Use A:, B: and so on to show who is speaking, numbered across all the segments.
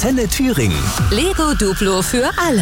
A: Antenne Thüringen.
B: Lego Duplo für alle.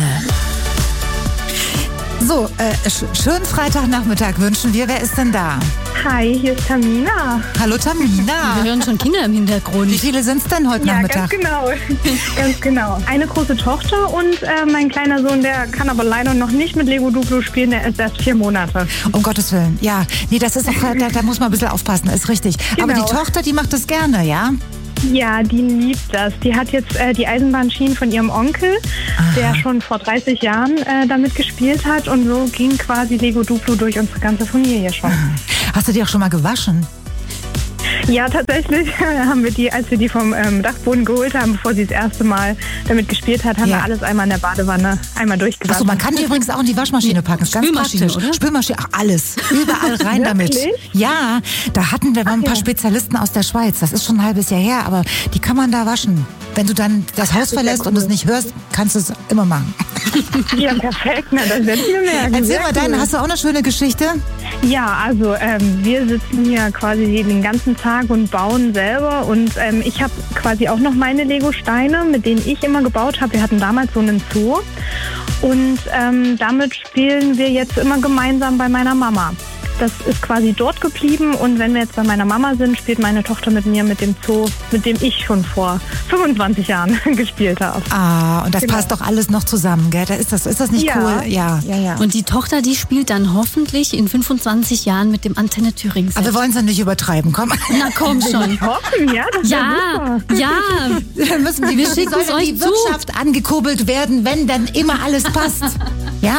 C: So, schönen Freitagnachmittag wünschen wir. Wer ist denn da?
D: Hi, hier ist Tamina.
C: Hallo Tamina.
E: Wir hören schon Kinder im Hintergrund.
C: Wie viele sind es denn heute Nachmittag?
D: Ganz genau. Ganz genau. Eine große Tochter und mein kleiner Sohn, der kann aber leider noch nicht mit Lego Duplo spielen, der ist erst 4 Monate.
C: Um Gottes Willen. Ja, nee, das ist auch, da muss man ein bisschen aufpassen, ist richtig.
D: Genau.
C: Aber die Tochter, die macht das gerne, ja?
D: Ja, die liebt das. Die hat jetzt die Eisenbahnschienen von ihrem Onkel, der schon vor 30 Jahren damit gespielt hat. Und so ging quasi Lego Duplo durch unsere ganze Familie schon.
C: Hast du die auch schon mal gewaschen?
D: Ja, tatsächlich haben wir die, als wir die vom Dachboden geholt haben, bevor sie das erste Mal damit gespielt hat, haben wir alles einmal in der Badewanne einmal durchgewaschen.
C: Achso, man kann die übrigens auch in die Waschmaschine packen. Ist ganz
E: Spülmaschine,
C: praktisch.
E: oder?
C: Spülmaschine, ach, alles. Überall rein damit. Ja, da hatten wir mal ein paar Spezialisten aus der Schweiz. Das ist schon ein halbes Jahr her, aber die kann man da waschen. Wenn du dann das Haus verlässt und es nicht hörst, kannst du es immer machen.
D: Ja, perfekt. Na, das werden wir merken.
C: Erzähl
D: Sehr
C: mal
D: cool.
C: hast du auch eine schöne Geschichte?
D: Ja, also wir sitzen hier quasi den ganzen Tag und bauen selber und ich habe quasi auch noch meine Lego-Steine, mit denen ich immer gebaut habe. Wir hatten damals so einen Zoo und damit spielen wir jetzt immer gemeinsam bei meiner Mama. Das ist quasi dort geblieben und wenn wir jetzt bei meiner Mama sind, spielt meine Tochter mit mir mit dem Zoo, mit dem ich schon vor 25 Jahren gespielt habe.
C: Ah, und das passt doch alles noch zusammen, gell? Ist das nicht cool? Ja.
E: Und die Tochter, die spielt dann hoffentlich in 25 Jahren mit dem Antenne Thüringen.
C: Aber wir wollen es ja nicht übertreiben, komm.
E: Na komm schon.
D: Hoffen, ja, das
E: Ja, ja.
C: Wir müssen
E: Wir schicken es euch
C: die
E: zu.
C: Wirtschaft angekurbelt werden, wenn dann immer alles passt. Ja,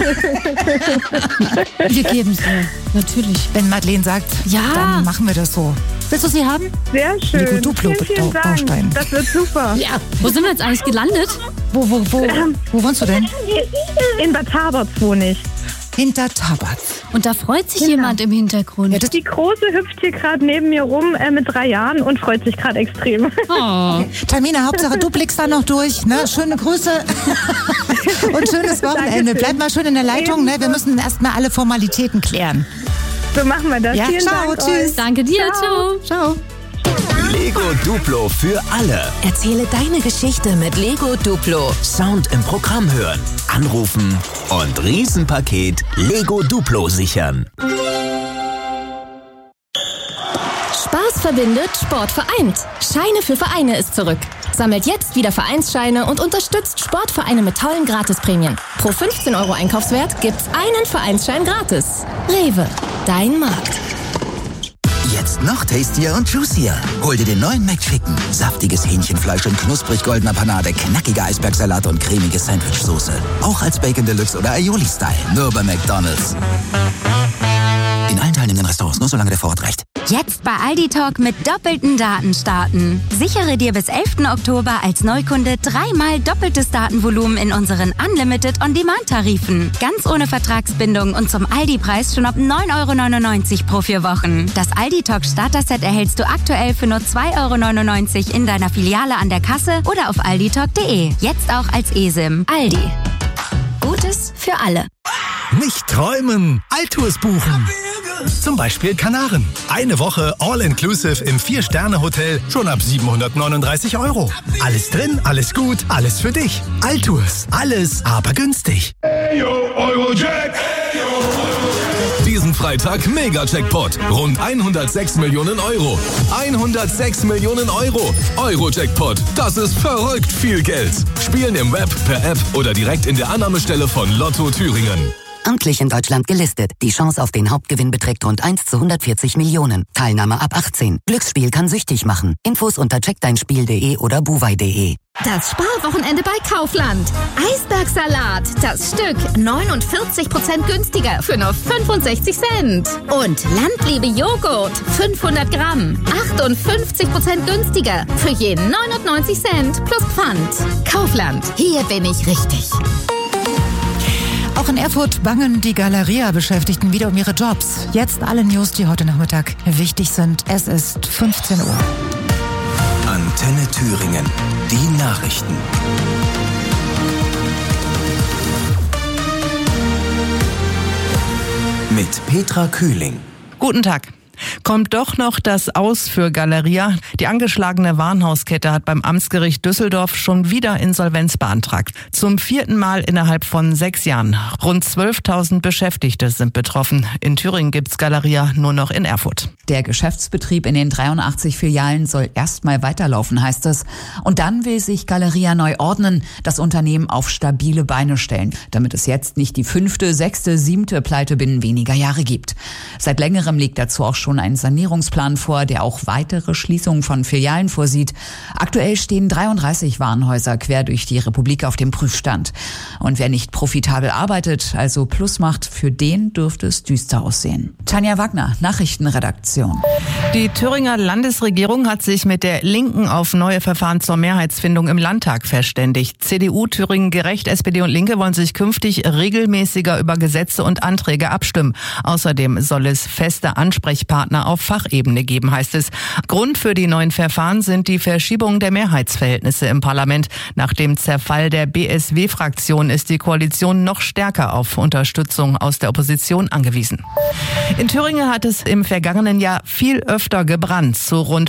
E: Wir geben es dir. Natürlich.
C: wenn Madeleine sagt,
E: Ja.
C: dann machen wir das so. Willst du sie haben?
D: sehr schön.
C: Lego Duplo
D: Vielen
C: Baustein.
D: Dank. Das wird super.
C: Ja.
E: Wo sind wir jetzt eigentlich gelandet?
C: Wo wohnst du denn?
D: In Bad Taberz wohne ich.
C: Hinter Tabatz.
E: Und da freut sich jemand im Hintergrund.
C: Ja, das-
D: Die Große hüpft hier gerade neben mir rum mit 3 Jahren und freut sich gerade extrem.
E: Oh.
C: Tamina, Hauptsache du blickst da noch durch. Ne? Schöne Grüße und schönes Wochenende.
D: Dankeschön.
C: Bleib mal schön in der Leitung. Ne? Wir müssen erstmal alle Formalitäten klären.
D: So machen wir das.
C: Ja,
D: Vielen
C: ciao,
D: Dank
C: tschüss.
D: euch.
E: Danke dir, ciao.
C: Ciao.
A: Lego Duplo für alle.
B: Erzähle deine Geschichte mit Lego Duplo.
A: Sound im Programm hören, anrufen und Riesenpaket Lego Duplo sichern.
F: Spaß verbindet, Sport vereint. Scheine für Vereine ist zurück. Sammelt jetzt wieder Vereinsscheine und unterstützt Sportvereine mit tollen Gratisprämien. Pro 15 € Einkaufswert gibt's einen Vereinsschein gratis. Rewe, dein Markt.
G: Jetzt noch tastier und juicier. Hol dir den neuen McChicken. Saftiges Hähnchenfleisch in knusprig goldener Panade, knackiger Eisbergsalat und cremige Sandwichsoße. Auch als Bacon Deluxe oder Aioli-Style. Nur bei McDonald's. In allen teilnehmenden Restaurants, nur solange der Vorrat reicht.
H: Jetzt bei Aldi Talk mit doppelten Daten starten. Sichere dir bis 11. Oktober als Neukunde 3-mal doppeltes Datenvolumen in unseren Unlimited On-Demand-Tarifen. Ganz ohne Vertragsbindung und zum Aldi-Preis schon ab 9,99 € pro 4 Wochen. Das Aldi Talk Starter-Set erhältst du aktuell für nur 2,99 € in deiner Filiale an der Kasse oder auf alditalk.de. Jetzt auch als eSIM. Aldi. Gutes für alle.
I: Nicht träumen, Altours buchen. Zum Beispiel Kanaren. Eine Woche All-Inclusive im 4-Sterne-Hotel schon ab 739 €. Alles drin, alles gut, alles für dich. Altours. Alles, aber günstig.
J: Diesen Freitag Mega-Jackpot. Rund 106 Millionen €. 106 Millionen €. Euro-Jackpot. Das ist verrückt viel Geld. Spielen im Web, per App oder direkt in der Annahmestelle von Lotto Thüringen.
K: Amtlich in Deutschland gelistet. Die Chance auf den Hauptgewinn beträgt rund 1 zu 140 Millionen. Teilnahme ab 18. Glücksspiel kann süchtig machen. Infos unter checkdeinspiel.de oder buwei.de.
F: Das Sparwochenende bei Kaufland. Eisbergsalat, das Stück 49% günstiger für nur 65 Cent. Und Landliebe Joghurt, 500 Gramm, 58% günstiger für je 99 Cent plus Pfand. Kaufland, hier bin ich richtig.
C: Auch in Erfurt bangen die Galeria-Beschäftigten wieder um ihre Jobs. Jetzt alle News, die heute Nachmittag wichtig sind. Es ist 15 Uhr.
A: Antenne Thüringen. Die Nachrichten. Mit Petra Kühling.
C: Guten Tag.
L: Kommt doch noch das Aus für Galeria. Die angeschlagene Warenhauskette hat beim Amtsgericht Düsseldorf schon wieder Insolvenz beantragt. Zum 4. Mal innerhalb von 6 Jahren. Rund 12.000 Beschäftigte sind betroffen. In Thüringen gibt's Galeria nur noch in Erfurt.
M: Der Geschäftsbetrieb in den 83 Filialen soll erstmal weiterlaufen, heißt es. Und dann will sich Galeria neu ordnen, das Unternehmen auf stabile Beine stellen, damit es jetzt nicht die 5., 6., 7. Pleite binnen weniger Jahre gibt. Seit längerem liegt dazu auch schon ein Sanierungsplan vor, der auch weitere Schließungen von Filialen vorsieht. Aktuell stehen 33 Warenhäuser quer durch die Republik auf dem Prüfstand. Und wer nicht profitabel arbeitet, also Plus macht, für den dürfte es düster aussehen. Tanja Wagner, Nachrichtenredaktion.
L: Die Thüringer Landesregierung hat sich mit der Linken auf neue Verfahren zur Mehrheitsfindung im Landtag verständigt. CDU, Thüringen Gerecht, SPD und Linke wollen sich künftig regelmäßiger über Gesetze und Anträge abstimmen. Außerdem soll es feste Ansprechpartner auf Fachebene geben, heißt es. Grund für die neuen Verfahren sind die Verschiebung der Mehrheitsverhältnisse im Parlament. Nach dem Zerfall der BSW-Fraktion ist die Koalition noch stärker auf Unterstützung aus der Opposition angewiesen. In Thüringen hat es im vergangenen Jahr viel öfter gebrannt. Zu rund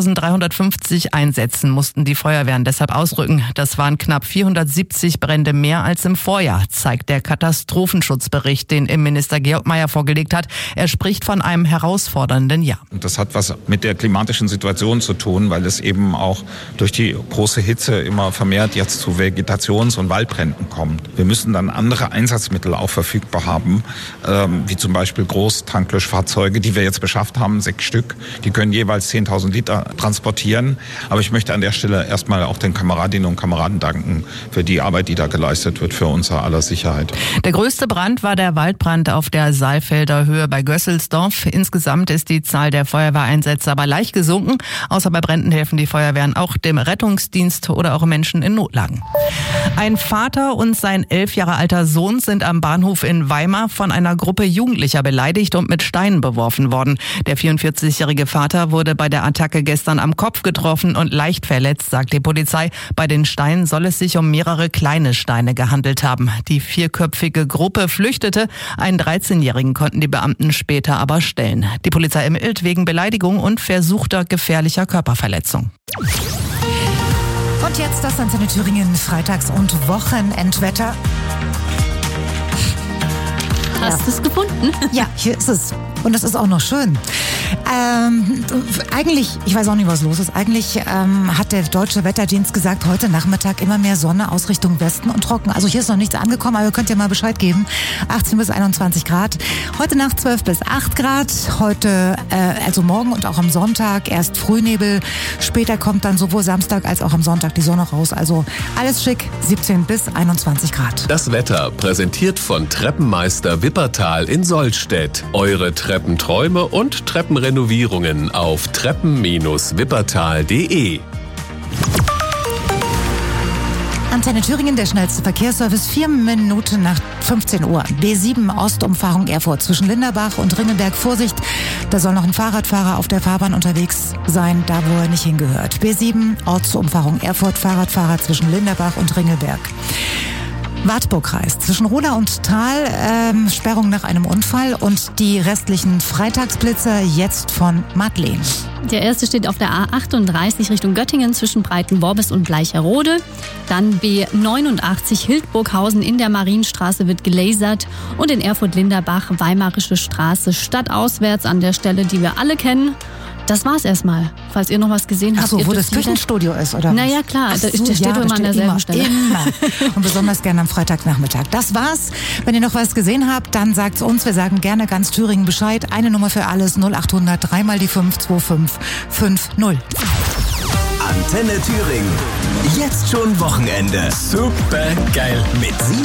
L: 5.350 Einsätzen mussten die Feuerwehren deshalb ausrücken. Das waren knapp 470 Brände mehr als im Vorjahr, zeigt der Katastrophenschutzbericht, den Innenminister Georg Mayer vorgelegt hat. Er spricht von einem herausfordernden Jahr.
N: Das hat was mit der klimatischen Situation zu tun, weil es eben auch durch die große Hitze immer vermehrt jetzt zu Vegetations- und Waldbränden kommt. Wir müssen dann andere Einsatzmittel auch verfügbar haben, wie zum Beispiel Großtanklöschfahrzeuge, die wir jetzt beschafft haben, 6 Stück. Die können jeweils 10.000 Liter transportieren. Aber ich möchte an der Stelle erstmal auch den Kameradinnen und Kameraden danken für die Arbeit, die da geleistet wird, für unser aller Sicherheit.
L: Der größte Brand war der Waldbrand auf der Saalfelder Höhe bei Gösselsdorf. Insgesamt ist die Zahl der Feuerwehreinsätze aber leicht gesunken. Außer bei Bränden helfen die Feuerwehren auch dem Rettungsdienst oder auch Menschen in Notlagen. Ein Vater und sein 11 Jahre alter Sohn sind am Bahnhof in Weimar von einer Gruppe Jugendlicher beleidigt und mit Steinen beworfen worden. Der 44-jährige Vater wurde bei der Attacke gestern am Kopf getroffen und leicht verletzt, sagt die Polizei. Bei den Steinen soll es sich um mehrere kleine Steine gehandelt haben. Die 4-köpfige Gruppe flüchtete. Einen 13-Jährigen konnten die Beamten später aber stellen. Die Polizei ermittelt wegen Beleidigung und versuchter gefährlicher Körperverletzung.
C: Und jetzt das Antenne Thüringen Freitags- und Wochenendwetter.
E: Hast du es gefunden?
C: Ja, hier ist es. Und es ist auch noch schön. Eigentlich, ich weiß auch nicht, was los ist, eigentlich hat der Deutsche Wetterdienst gesagt, heute Nachmittag immer mehr Sonne aus Richtung Westen und trocken. Also hier ist noch nichts angekommen, aber ihr könnt ja mal Bescheid geben. 18 bis 21 Grad. Heute Nacht 12 bis 8 Grad. Heute, also morgen und auch am Sonntag erst Frühnebel. Später kommt dann sowohl Samstag als auch am Sonntag die Sonne raus. Also alles schick, 17 bis 21 Grad.
J: Das Wetter präsentiert von Treppenmeister Wippertal in Sollstedt. Eure Treppenträume und Treppenrenovierungen auf treppen-wippertal.de.
C: Antenne Thüringen, der schnellste Verkehrsservice, 4 Minuten nach 15 Uhr. B7 Ostumfahrung Erfurt zwischen Linderbach und Ringelberg. Vorsicht, da soll noch ein Fahrradfahrer auf der Fahrbahn unterwegs sein, da wo er nicht hingehört. B7 Ortsumfahrung Erfurt, Fahrradfahrer zwischen Linderbach und Ringelberg. Wartburgkreis. Zwischen Roda und Thal Sperrung nach einem Unfall und die restlichen Freitagsblitzer jetzt von Madeleine.
E: Der erste steht auf der A38 Richtung Göttingen zwischen Breitenworbis und Bleicherode. Dann B89 Hildburghausen in der Marienstraße wird gelasert und in Erfurt-Linderbach Weimarische Straße stadtauswärts an der Stelle, die wir alle kennen. Das war's erstmal, falls ihr noch was gesehen habt.
C: Ach so, wo das Küchenstudio ist, oder?
E: Naja, klar,
C: so,
E: der steht ja, immer an derselben Stelle.
C: Immer. Und besonders gerne am Freitagnachmittag. Das war's. Wenn ihr noch was gesehen habt, dann sagt's uns. Wir sagen gerne ganz Thüringen Bescheid. Eine Nummer für alles, 0800 3 mal die 52550.
A: Antenne Thüringen. Jetzt schon Wochenende. Super geil. Mit